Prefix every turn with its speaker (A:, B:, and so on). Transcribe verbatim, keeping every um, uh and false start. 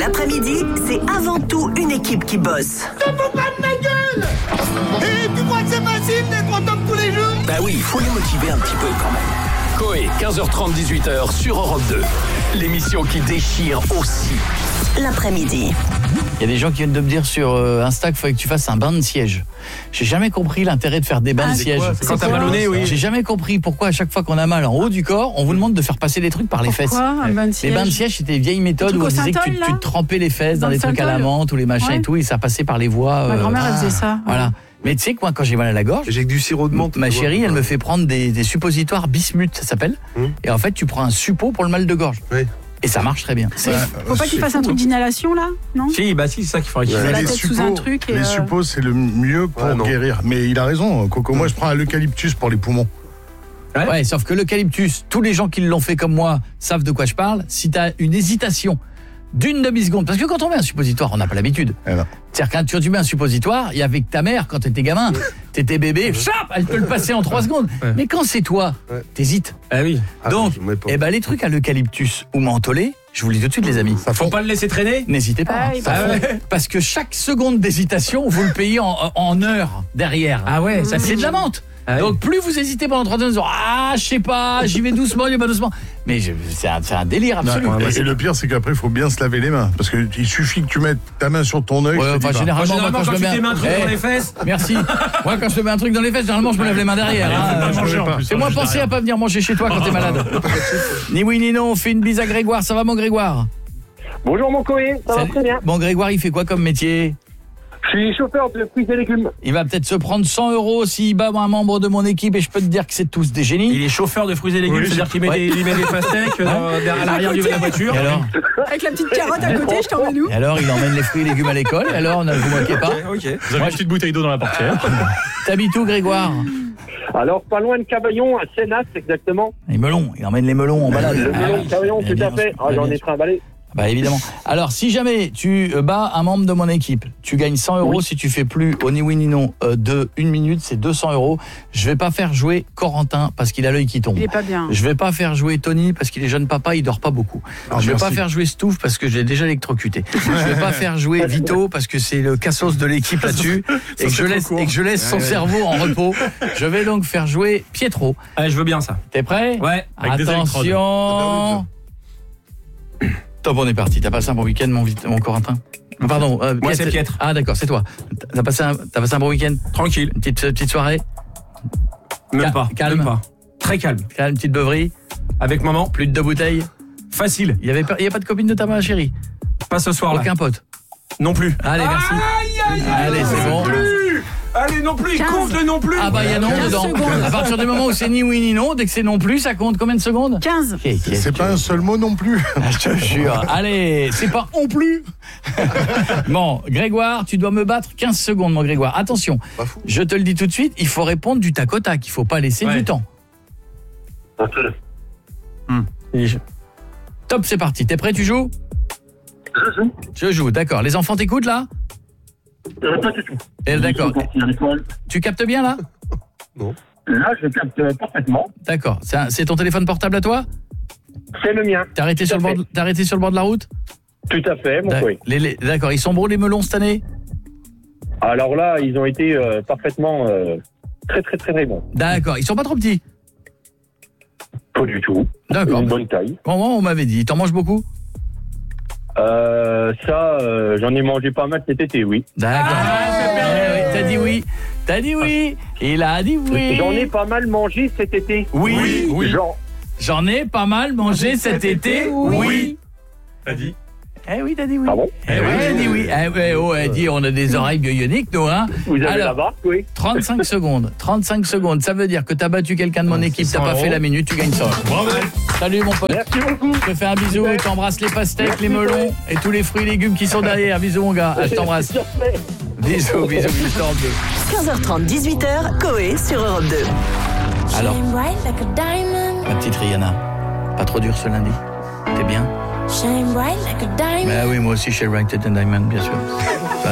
A: L'après-midi, c'est avant tout une équipe qui bosse.
B: Ça faut pas de ma gueule. Et tu crois que c'est facile d'être en top tous les jours?
C: Bah oui, il faut les motiver un petit peu quand même. Coé, quinze heures trente, dix-huit heures sur Europe deux. L'émission qui déchire aussi.
A: L'après-midi.
D: Il y a des gens qui viennent de me dire sur euh, Insta qu'il faut que tu fasses un bain de siège. J'ai jamais compris l'intérêt de faire des bains
E: ah,
D: de siège.
E: Quoi, quand t'as mal au nez, oui.
D: J'ai jamais compris pourquoi à chaque fois qu'on a mal en haut du corps, on vous demande de faire passer les trucs par les fesses.
E: Pourquoi un bain de siège?
D: Les bains de siège, c'était des vieilles méthodes où on disait que tu, tu te trempais les fesses dans, dans des trucs à la menthe ou les machins ouais. et tout, et ça passait par les voies.
E: Ma
D: euh,
E: grand-mère, elle faisait ça.
D: Voilà. Ouais. Mais tu sais quoi, quand j'ai mal à la gorge,
F: j'ai que du sirop de menthe.
D: Ma chérie, elle me fait prendre des, des suppositoires Bismuth, ça s'appelle. Hum. Et en fait, tu prends un suppo pour le mal de gorge.
F: Oui.
D: Et ça marche très bien.
E: C'est... Faut pas qu'il fasse un truc d'inhalation là, non?
G: Si, bah si, c'est ça qu'il faudrait qu'il fasse.
E: La tête sous un truc. Et
H: les
E: euh...
H: suppos, c'est le mieux pour ouais, guérir. Mais il a raison, Coco. Moi, je prends l'eucalyptus pour les poumons.
D: Ouais. ouais, sauf que l'eucalyptus, tous les gens qui l'ont fait comme moi savent de quoi je parle. Si t'as une hésitation d'une demi-seconde, parce que quand on met un suppositoire, on n'a pas l'habitude. Alors. C'est-à-dire quand tu mets un suppositoire, il y avait que ta mère quand t'étais gamin, t'étais bébé, chap, elle peut le passer en trois secondes. Ouais. Mais quand c'est toi, ouais. t'hésites.
G: Ah oui.
D: Donc, ah, eh ben les trucs à l'eucalyptus ou mentholé, je vous le dis tout de suite les amis.
G: Ça faut fond. Pas le laisser traîner.
D: N'hésitez pas. Ah,
G: ça ah ouais.
D: Parce que chaque seconde d'hésitation, vous le payez en, en heures derrière.
G: Ah ouais, ça
D: c'est de la menthe. Ah oui. Donc plus vous hésitez pendant trois secondes, ah je sais pas, j'y vais doucement, j'y vais pas doucement. Mais je, c'est, un, c'est un délire absolu.
H: Non, et, et le pire c'est qu'après il faut bien se laver les mains parce que il suffit que tu mettes ta main sur ton œil.
D: Ouais, enfin, généralement,
G: moi,
D: moi,
G: quand,
D: quand je
G: tu te mets un truc
D: hey,
G: dans les fesses.
D: Merci. Moi quand je te mets un truc dans les fesses, généralement je me lève les mains derrière. Hein, euh, Fais-moi penser à pas venir manger chez toi quand t'es malade. Ni oui ni non, on fait une bise à Grégoire. Ça va mon Grégoire?
I: Bonjour mon Coé, ça Salut. va très bien.
D: Bon Grégoire, il fait quoi comme métier?
I: Je suis chauffeur de fruits et légumes.
D: Il va peut-être se prendre cent euros s'il bat un membre de mon équipe et je peux te dire que c'est tous des génies.
G: Il est chauffeur de fruits et légumes, oui, c'est-à-dire qu'il met, ouais. des, il met des pastèques à l'arrière de la voiture.
D: Et alors
E: avec la petite carotte à côté, je t'emmène où?
D: Et alors il emmène les fruits et légumes à l'école. Et alors ne vous moquez pas.
G: Okay.
J: Vous avez une petite bouteille d'eau dans la portière.
D: T'habites où Grégoire?
I: Alors pas loin de Cavaillon, à Sénas exactement.
D: Les melons, il emmène les melons en balade.
I: Le melon de Cavaillon, tout à fait. Ah, j'en ai trimballé.
D: Bah évidemment. Alors si jamais tu bats un membre de mon équipe, tu gagnes cent euros. Oui. Si tu fais plus au ni oui ni non euh, de une minute, c'est deux cents euros. Je vais pas faire jouer Corentin parce qu'il a l'œil qui tombe.
E: Il est pas bien.
D: Je vais pas faire jouer Tony parce qu'il est jeune papa, il dort pas beaucoup. Alors, je vais merci. pas faire jouer Stouff parce que je l'ai déjà électrocuté. Je vais pas faire jouer Vito parce que c'est le cassos de l'équipe là-dessus et, que je laisse, et que je laisse son ouais, cerveau en repos. Je vais donc faire jouer Pietro.
G: Allez, je veux bien ça.
D: T'es prêt?
G: Ouais.
J: Avec
D: attention. Top, on est parti. T'as passé un bon week-end, mon, mon Corentin? Pardon.
G: Euh, Moi, Piet, c'est Pietre.
D: Ah, d'accord, c'est toi. T'as passé un, t'as passé un bon week-end?
G: Tranquille.
D: Une petite, petite soirée?
G: Même
D: Ca-
G: pas.
D: Calme.
G: Même pas. Très calme.
D: Calme, petite beuverie?
G: Avec maman.
D: Plus de deux bouteilles?
G: Facile.
D: Il y avait pas, il y a pas de copine de ta main, chérie?
G: Pas ce soir-là.
D: Aucun pote?
G: Non plus.
D: Allez, merci.
G: Aïe, aïe, aïe,
D: Allez, c'est bon.
G: Plus. Allez, non plus, il compte le non plus.
D: Ah bah il y a non dedans. Secondes. À partir du moment où c'est ni oui ni non, dès que c'est non plus, ça compte combien de secondes?
E: quinze.
H: C'est, c'est pas un seul mot non plus.
D: Ah, je te jure. Allez, c'est pas on plus. Bon, Grégoire, tu dois me battre quinze secondes, mon Grégoire. Attention, je te le dis tout de suite, il faut répondre du tac au tac, il faut pas laisser ouais. du temps.
I: Ok.
D: Hum. Top, c'est parti. T'es prêt, tu joues?
I: Je joue.
D: Je joue, d'accord. Les enfants t'écoutent là?
I: Euh, pas du tout.
D: Et d'accord. Tu captes bien là?
I: Non. Là, je capte parfaitement.
D: D'accord. C'est, un, c'est ton téléphone portable à toi?
I: C'est le mien.
D: T'as arrêté, sur le, bord de, t'as arrêté sur le bord de la route?
I: Tout à fait, mon couille.
D: Les, les, d'accord. Ils sont beaux les melons cette année?
I: Alors là, ils ont été euh, parfaitement euh, très très très très bons.
D: D'accord. Ils sont pas trop petits?
I: Pas du tout.
D: D'accord.
I: Une bonne taille.
D: Comment on m'avait dit? T'en manges beaucoup?
I: Euh, ça, euh, j'en ai mangé pas mal cet été, oui.
D: D'accord. Ah, eh oui, t'as dit oui. T'as dit oui. Il a dit oui.
I: J'en ai pas mal mangé cet été.
D: Oui. Oui. oui.
I: Genre...
D: J'en ai pas mal mangé cet été. Oui. oui.
J: T'as dit?
D: Eh oui, t'as dit oui.
I: Ah bon?
D: Eh oui, t'as dit oui. Eh ouais, oh, elle dit, on a des oreilles bioniques, nous, hein.
I: Vous avez
D: Alors,
I: la barque, oui.
D: trente-cinq secondes. trente-cinq secondes. Ça veut dire que t'as battu quelqu'un de mon équipe, t'as pas fait la minute, tu gagnes ça.
J: Bravo.
D: Salut, mon pote.
I: Merci beaucoup.
D: Je te fais un bisou, je t'embrasse les pastèques, Merci les melons et tous les fruits et légumes qui sont derrière. Bisous, mon gars. Ah, je t'embrasse. Bisous, bisous, bisous.
A: quinze heures trente, dix-huit heures, Coé sur Europe deux.
D: Alors, ma petite Rihanna, pas trop dur ce lundi. T'es bien?
K: Shine bright like a diamond.
D: Bah oui, moi aussi, Shine Bright like a Diamond, bien sûr.